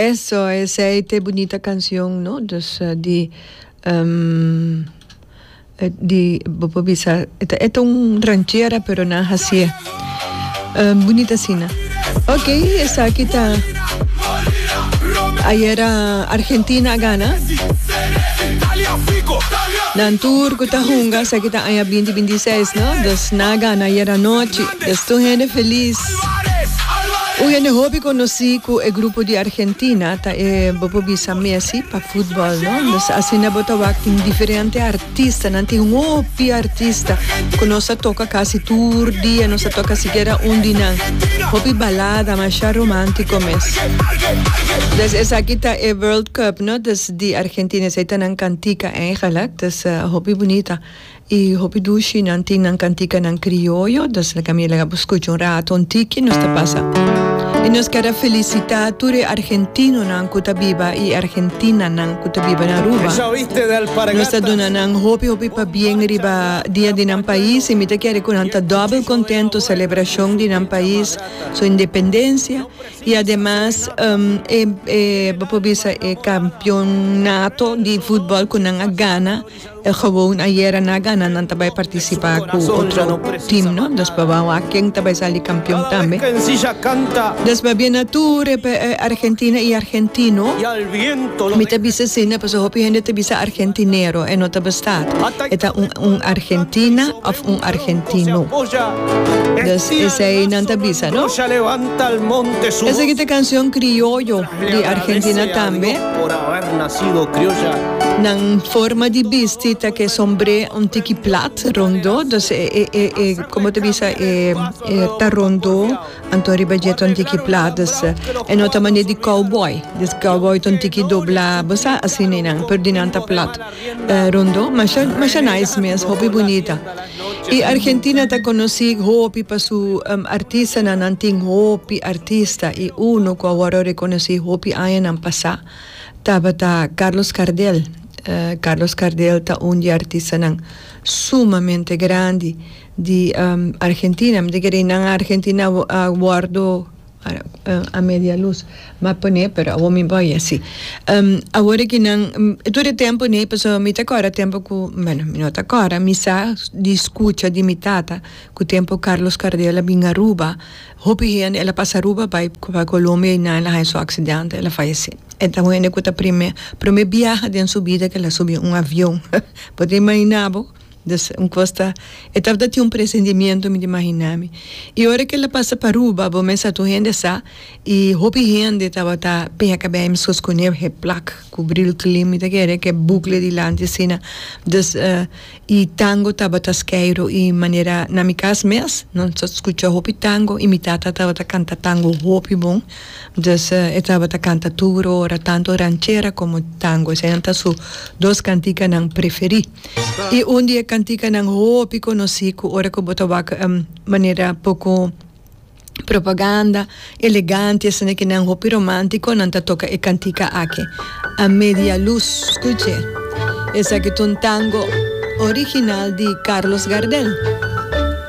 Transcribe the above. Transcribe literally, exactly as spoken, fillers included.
Eso, esa es bonita canción, ¿no? Dus, uh, di, um, di, bobo bisa, esta es un ranchera, pero nada así. Um, bonita sina. Ok, esa aquí está. Ayer Argentina gana. Dan turco ta hunga, sa kita aya veinte veintiséis, ¿no? Dus na gana ayer anoche. Esto gente feliz. Hoy en el hobby conocí con el grupo de Argentina, ta eh, bobo bisa Messi pa fútbol, ¿no? Dus así na bota tin diferente artista, nanti un opi artista, conoce toca casi tour día, no se toca siquiera un día. Hobby balada, más romántico mes. Dus es aquí ta el World Cup, ¿no? Dus de Argentina se tan cantica eigenlijk, dus uh, hobby bonita. Y hobby dushi nanti nan cantica nan criollo, dus la Camila buscucho un rato un tiki, no está pasa. Y nos quiero felicitar a ture argentino nan kutabiba y Argentina nan kutabiba na Aruba. Nos está donando nan hobby hobby pa bien riba día de nan país y me te quiere con anta double contento celebración de nan país su independencia y además um, eh, eh, bisa eh, campeonato de fútbol con nan Ghana. El gewoon ayer na Ghana nan tabay participar con otro team, ¿no? Después vamos a quien tabay salir campeón también. Después viene tour eh, Argentina y argentino. Mi te bisa sina, pues hopi gente te bisa argentinero, en otra bestat. Eta un, un Argentina of un argentino. Entonces esa es nanta bisa, ¿no? Esa que canción criollo de Argentina también. Por haber nacido criolla. Nan forma di vestita che sombre un tiki plat rondo, dus e e e come te bisa e ta rondo anto ribagetto un tiki plat, dus e nota mani di cowboy, dus cowboy ton tiki dobla, basta asini nan per dinanta plat rondo, masha masha nice mes, hobby bonita. Y Argentina ta conocí hopi pa su um, artista nan anting hopi artista y uno ko ahora reconocí hopi ayan an pasa tabata Carlos Gardel. Uh, Carlos Gardel ta un artista nan sumamente grande di um, Argentina, me dice nan Argentina uh, guardo uh, a media luz, ma pone pero a mi voy así. Um, ahora que nan um, todo el tiempo ne paso mi ta cora tempo cu, bueno, mi nota cora mi sa di escucha di mi tata cu tempo Carlos Gardel bin Aruba, hopi hen ela passa Aruba vai pa Colombia e na ela ha su accidente, ela falleceu. Então, eu ainda a primeira primeira viagem de sua vida que ela subiu um avião. Pode imaginar, um costa. Estava dando um pressentimento, me imaginar. E a hora que ela passa para Aruba, vou começar a gente sa e hopi gente estava tá bem acabei me escolher a placa cobrir o clima da guerra que bucle de lante cena. Dus uh, e tango estava tá esqueiro e maneira na minha casa mesmo, não só escuta hopi tango e minha tata estava tá canta tango hopi bom. Dus uh, estava tá canta tudo ora tanto ranchera como tango. Se anta su dos canticas não preferi. E um dia cantica ng hopi conosci ku ora ko botawak um, maneira pouco propaganda elegante essa que não hopi romântico não ta toca e cantica aqui a media luz escute essa que é um tango original de Carlos Gardel.